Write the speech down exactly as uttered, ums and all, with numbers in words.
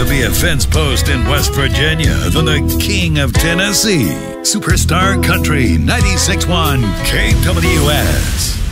to be a fence post in West Virginia than the king of Tennessee. Superstar Country ninety-six point one K W S.